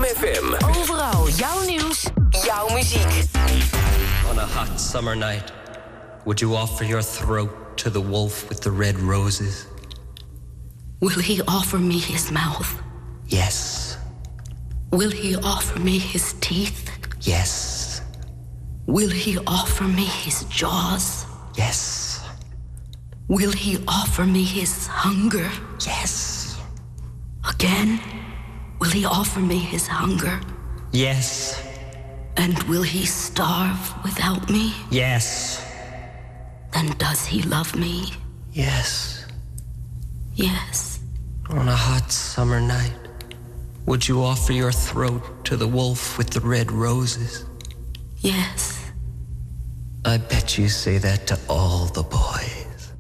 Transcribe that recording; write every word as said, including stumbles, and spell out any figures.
F M. Overal jouw nieuws, jouw muziek. On a hot summer night, would you offer your throat to the wolf with the red roses? Will he offer me his mouth? Yes. Will he offer me his teeth? Yes. Will he offer me his jaws? Yes. Will he offer me his hunger? Yes. Again, will he offer me his hunger? Yes. And will he starve without me? Yes. Then does he love me? Yes. Yes. On a hot summer night, would you offer your throat to the wolf with the red roses? Yes. I bet you say that to all the boys.